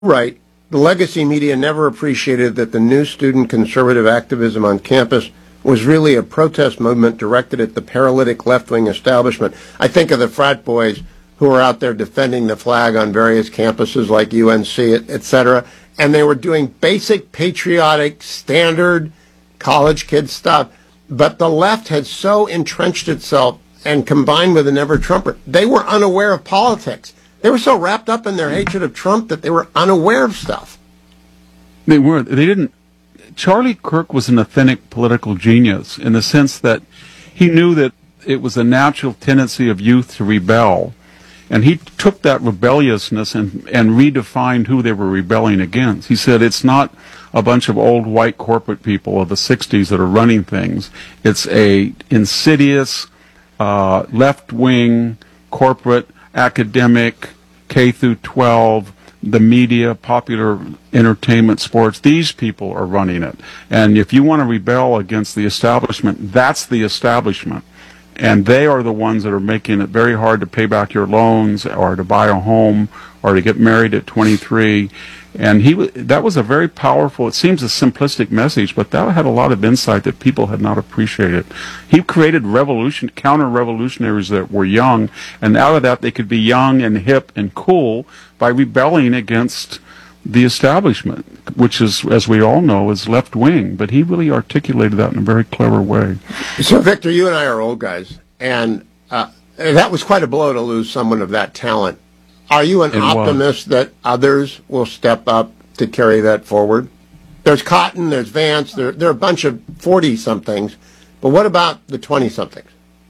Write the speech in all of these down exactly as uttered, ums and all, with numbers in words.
Right. The legacy media never appreciated that the new student conservative activism on campus was really a protest movement directed at the paralytic left-wing establishment. I think of the frat boys who are out there defending the flag on various campuses like U N C, et cetera, and they were doing basic patriotic, standard college kid stuff. But the left had so entrenched itself and combined with an ever-Trumper, they were unaware of politics. They were so wrapped up in their hatred of Trump that they were unaware of stuff. They weren't. They didn't. Charlie Kirk was an authentic political genius in the sense that he knew that it was a natural tendency of youth to rebel. And he took that rebelliousness and, and redefined who they were rebelling against. He said it's not a bunch of old white corporate people of the sixties that are running things. It's a insidious, uh, left-wing, corporate, academic, K through twelve, the media, popular entertainment, sports, these people are running it. And if you want to rebel against the establishment, that's the establishment. And they are the ones that are making it very hard to pay back your loans or to buy a home or to get married at twenty-three. And he that was a very powerful, it seems a simplistic message, but that had a lot of insight that people had not appreciated. He created revolution, counter-revolutionaries that were young, and out of that they could be young and hip and cool by rebelling against the establishment, which is, as we all know, is left-wing. But he really articulated that in a very clever way. So, Victor, you and I are old guys, and uh, that was quite a blow to lose someone of that talent. Are you an it optimist was. that others will step up to carry that forward? There's Cotton, there's Vance, there, there are a bunch of forty-somethings, but what about the twenty-somethings?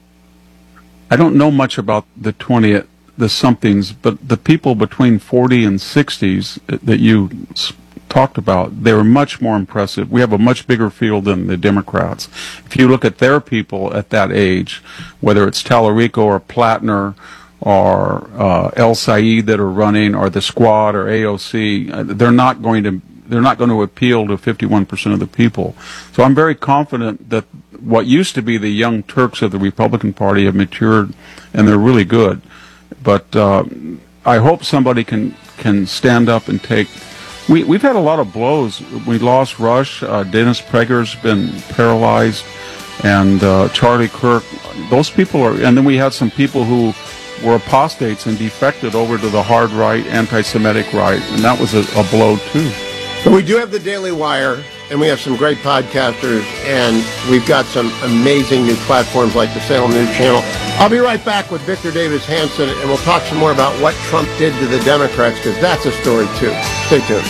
I don't know much about the twenty, the somethings, but the people between forty and sixties that you talked about, they were much more impressive. We have a much bigger field than the Democrats. If you look at their people at that age, whether it's Tallarico or Platner or uh, El Said that are running, or the Squad or A O C, they're not going to they're not going to appeal to fifty-one percent of the people. So I'm very confident that what used to be the young Turks of the Republican Party have matured, and they're really good. But uh, I hope somebody can can stand up and take. We we've had a lot of blows. We lost Rush. Uh, Dennis Prager's been paralyzed, and uh, Charlie Kirk. Those people are, and then we had some people who were apostates and defected over to the hard right, anti-Semitic right, and that was a, a blow too. But we do have the Daily Wire, and we have some great podcasters, and we've got some amazing new platforms like the Salem News Channel. I'll be right back with Victor Davis Hanson, and we'll talk some more about what Trump did to the Democrats, because that's a story too. Stay tuned.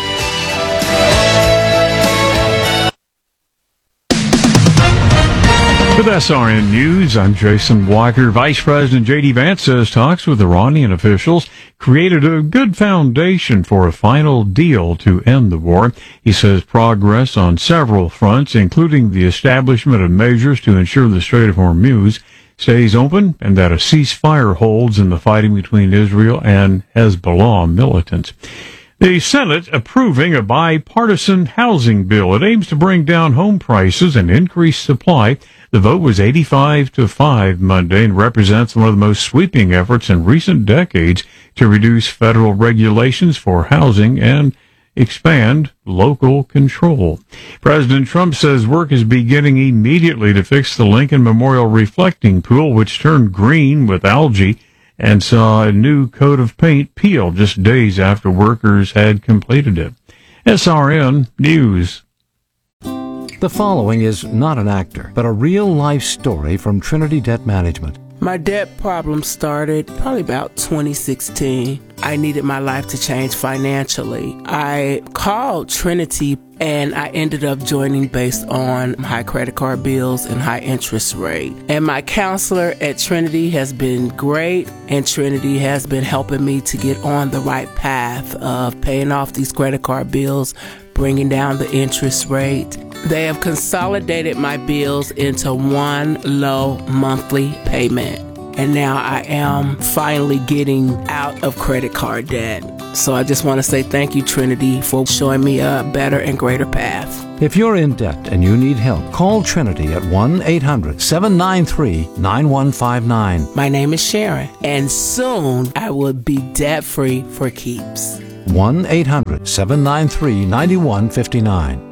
With S R N News, I'm Jason Walker. Vice President J D Vance says talks with Iranian officials created a good foundation for a final deal to end the war. He says progress on several fronts, including the establishment of measures to ensure the Strait of Hormuz stays open and that a ceasefire holds in the fighting between Israel and Hezbollah militants. The Senate approving a bipartisan housing bill. It aims to bring down home prices and increase supply. The vote was eighty-five to five Monday and represents one of the most sweeping efforts in recent decades to reduce federal regulations for housing and expand local control. President Trump says work is beginning immediately to fix the Lincoln Memorial reflecting pool, which turned green with algae and saw a new coat of paint peel just days after workers had completed it. S R N News. The following is not an actor, but a real-life story from Trinity Debt Management. My debt problem started probably about twenty sixteen. I needed my life to change financially. I called Trinity and I ended up joining based on high credit card bills and high interest rate. And my counselor at Trinity has been great, and Trinity has been helping me to get on the right path of paying off these credit card bills, bringing down the interest rate. They have consolidated my bills into one low monthly payment. And now I am finally getting out of credit card debt. So I just want to say thank you, Trinity, for showing me a better and greater path. If you're in debt and you need help, call Trinity at one eight hundred seven nine three nine one five nine. My name is Sharon, and soon I will be debt-free for keeps. one eight hundred seven nine three nine one five nine.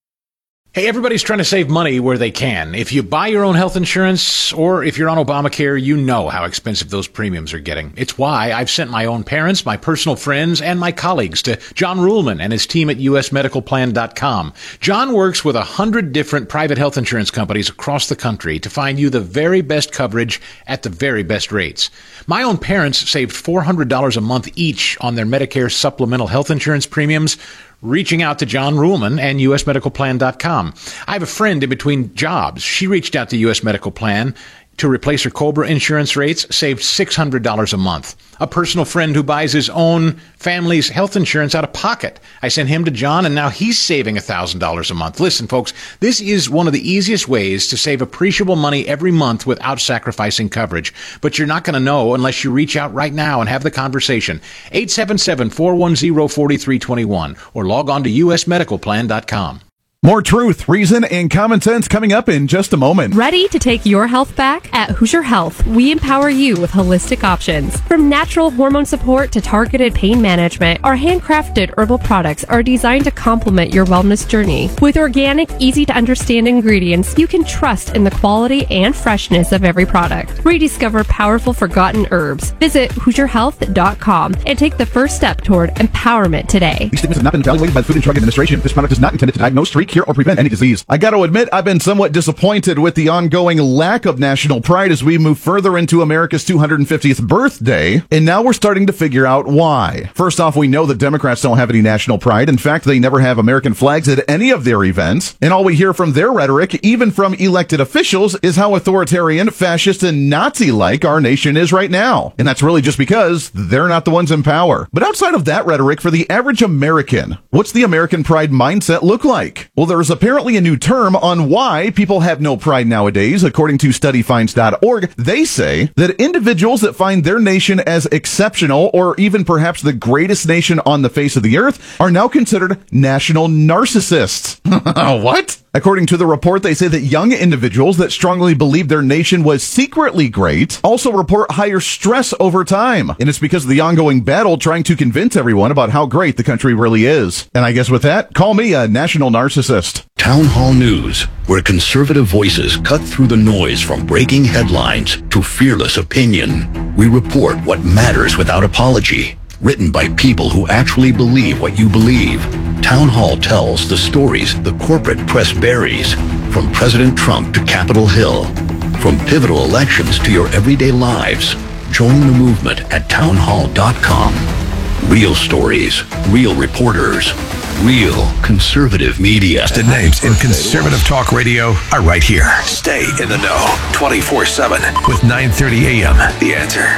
Hey, everybody's trying to save money where they can. If you buy your own health insurance or if you're on Obamacare, you know how expensive those premiums are getting. It's why I've sent my own parents, my personal friends, and my colleagues to John Ruhlman and his team at U S medical plan dot com. John works with a hundred different private health insurance companies across the country to find you the very best coverage at the very best rates. My own parents saved four hundred dollars a month each on their Medicare supplemental health insurance premiums, reaching out to John Ruhlman and U S medical plan dot com. I have a friend in between jobs. She reached out to U S Medical Plan to replace her COBRA insurance rates, saved six hundred dollars a month. A personal friend who buys his own family's health insurance out of pocket. I sent him to John, and now he's saving one thousand dollars a month. Listen, folks, this is one of the easiest ways to save appreciable money every month without sacrificing coverage. But you're not going to know unless you reach out right now and have the conversation. eight seven seven, four one zero, four three two one or log on to U S medical plan dot com. More truth, reason, and common sense coming up in just a moment. Ready to take your health back? At Hoosier Health, we empower you with holistic options. From natural hormone support to targeted pain management, our handcrafted herbal products are designed to complement your wellness journey. With organic, easy-to-understand ingredients, you can trust in the quality and freshness of every product. Rediscover powerful forgotten herbs. Visit Hoosier Health dot com and take the first step toward empowerment today. These statements have not been evaluated by the Food and Drug Administration. This product is not intended to diagnose, treat, cure, or prevent any disease. I got to admit, I've been somewhat disappointed with the ongoing lack of national pride as we move further into America's two hundred fiftieth birthday, and now we're starting to figure out why. First off, we know that Democrats don't have any national pride. In fact, they never have American flags at any of their events, and all we hear from their rhetoric, even from elected officials, is how authoritarian, fascist, and Nazi-like our nation is right now. And that's really just because they're not the ones in power. But outside of that rhetoric, for the average American, what's the American pride mindset look like? Well, there's apparently a new term on why people have no pride nowadays. According to study finds dot org, they say that individuals that find their nation as exceptional or even perhaps the greatest nation on the face of the earth are now considered national narcissists. What? According to the report, they say that young individuals that strongly believe their nation was secretly great also report higher stress over time. And it's because of the ongoing battle trying to convince everyone about how great the country really is. And I guess with that, call me a national narcissist. Town Hall News, where conservative voices cut through the noise from breaking headlines to fearless opinion. We report what matters without apology. Written by people who actually believe what you believe. Town Hall tells the stories the corporate press buries, from President Trump to Capitol Hill, from pivotal elections to your everyday lives. Join the movement at town hall dot com. Real stories, real reporters, real conservative media. The names in conservative talk radio are right here. Stay in the know twenty-four seven with nine thirty a.m. The Answer.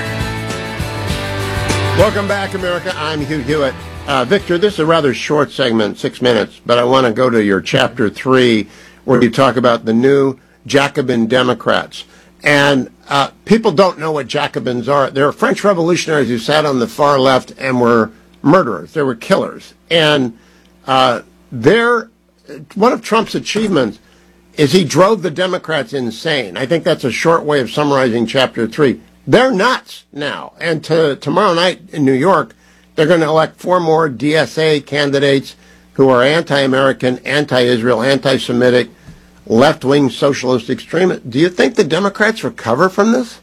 Welcome back, America. I'm Hugh Hewitt. Uh, Victor, this is a rather short segment, six minutes, but I want to go to your chapter three, where you talk about the new Jacobin Democrats. And uh, people don't know what Jacobins are. They're French revolutionaries who sat on the far left and were murderers. They were killers. And uh, they're, one of Trump's achievements is he drove the Democrats insane. I think that's a short way of summarizing chapter three. They're nuts now. And to, tomorrow night in New York, they're going to elect four more D S A candidates who are anti-American, anti-Israel, anti-Semitic, left-wing socialist extremists. Do you think the Democrats recover from this?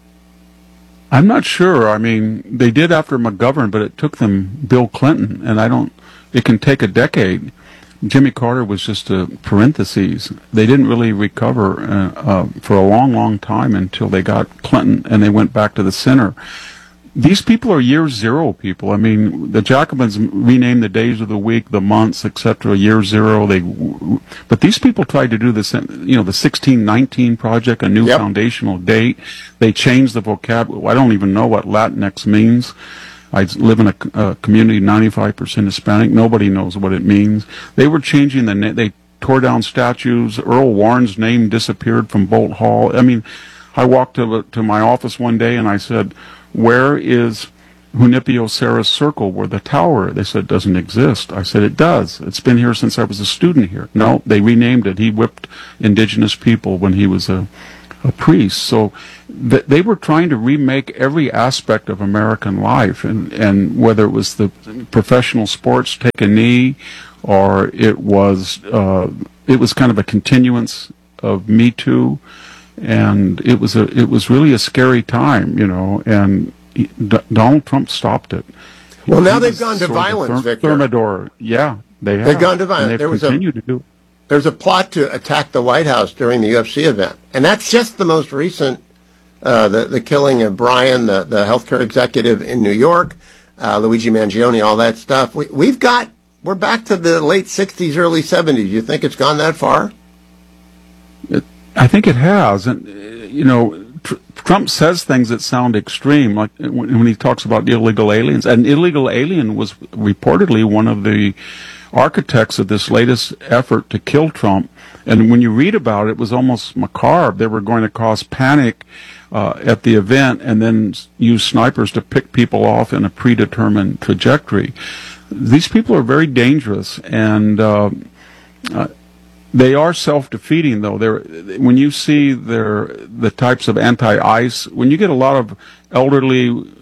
I'm not sure. I mean, they did after McGovern, but it took them Bill Clinton, and I don't, it can take a decade. Jimmy Carter was just a parenthesis. They didn't really recover uh, uh, for a long, long time until they got Clinton and they went back to the center. These people are year zero people. I mean, the Jacobins renamed the days of the week, the months, et cetera. Year zero. They, but these people tried to do this. You know, the sixteen nineteen project, a new yep. foundational date. They changed the vocabulary. I don't even know what Latinx means. I live in a, a community ninety-five percent Hispanic. Nobody knows what it means. They were changing the na- they tore down statues. Earl Warren's name disappeared from Bolt Hall. I mean, I walked to to my office one day and I said, "Where is Junipio Serra's Circle, where the tower?" They said, "Doesn't exist." I said, "It does. It's been here since I was a student here." No, they renamed it. He whipped indigenous people when he was a a priest. So th- they were trying to remake every aspect of American life, and, and whether it was the professional sports, take a knee, or it was uh, it was kind of a continuance of Me Too, and it was a it was really a scary time, you know. And he, D- Donald Trump stopped it. Well, now He they've was gone to sort of violence, therm- Victor. Thermidor, yeah, they have. They've gone to violence. And they've There was a- continued to do it. There's a plot to attack the White House during the U F C event, and that's just the most recent, uh, the the killing of Brian, the the healthcare executive in New York, uh, Luigi Mangione, all that stuff. We we've got we're back to the late sixties, early seventies. You think it's gone that far? It, I think it has, and uh, you know, tr- Trump says things that sound extreme, like when, when he talks about illegal aliens. An illegal alien was reportedly one of the architects of this latest effort to kill Trump. And when you read about it, it was almost macabre. They were going to cause panic uh, at the event and then use snipers to pick people off in a predetermined trajectory. These people are very dangerous, and uh, uh, they are self-defeating, though. They're, when you see their the types of anti-ICE, when you get a lot of elderly,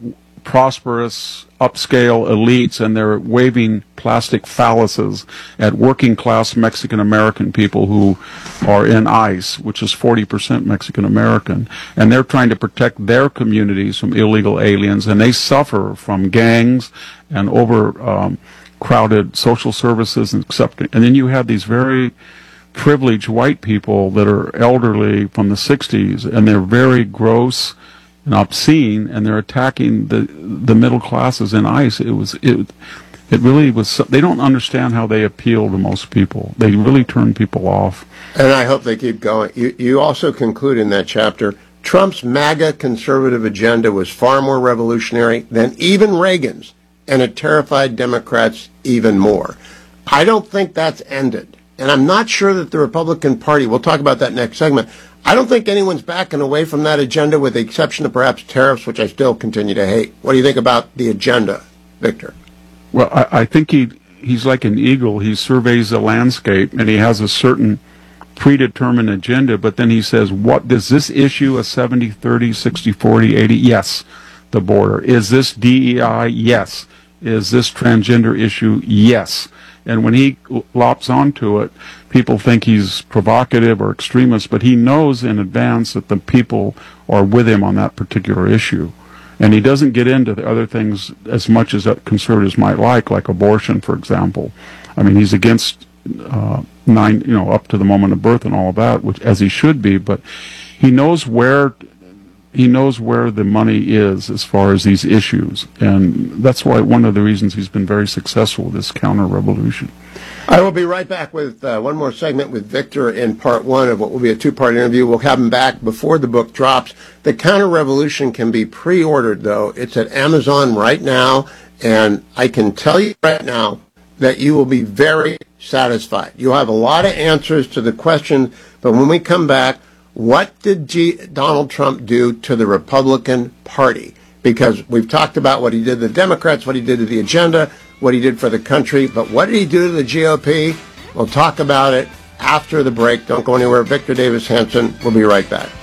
prosperous, upscale elites, and they're waving plastic phalluses at working-class Mexican-American people who are in ICE, which is forty percent Mexican-American, and they're trying to protect their communities from illegal aliens, and they suffer from gangs and over um, crowded social services, and accepting. And then you have these very privileged white people that are elderly from the sixties, and they're very gross and obscene, and they're attacking the the middle classes in ICE. It was it it really was. They don't understand how they appeal to most people. They really turn people off. And I hope they keep going. You you also conclude in that chapter, Trump's MAGA conservative agenda was far more revolutionary than even Reagan's, and it terrified Democrats even more. I don't think that's ended. And I'm not sure that the Republican Party, we'll talk about that next segment, I don't think anyone's backing away from that agenda, with the exception of perhaps tariffs, which I still continue to hate. What do you think about the agenda, Victor? Well, I, I think he he's like an eagle. He surveys the landscape, and he has a certain predetermined agenda, but then he says, what does this issue a seventy thirty, sixty forty, eighty? Yes, the border. Is this D E I? Yes. Is this transgender issue? Yes. And when he lops onto it, people think he's provocative or extremist, but he knows in advance that the people are with him on that particular issue. And he doesn't get into the other things as much as conservatives might like, like abortion, for example. I mean, he's against uh, nine, you know, up to the moment of birth and all of that, which as he should be. But he knows where he knows where the money is as far as these issues, and that's why one of the reasons he's been very successful with this counter-revolution. I will be right back with uh, one more segment with Victor in part one of what will be a two-part interview. We'll have him back before the book drops. The Counter-Revolution can be pre-ordered, though. It's at Amazon right now, and I can tell you right now that you will be very satisfied. You'll have a lot of answers to the question, but when we come back, what did G- Donald Trump do to the Republican Party? Because we've talked about what he did to the Democrats, what he did to the agenda, what he did for the country, but what did he do to the G O P? We'll talk about it after the break. Don't go anywhere. Victor Davis Hanson. We'll be right back.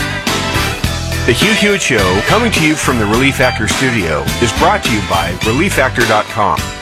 The Hugh Hewitt Show, coming to you from the Relief Factor studio, is brought to you by relief factor dot com.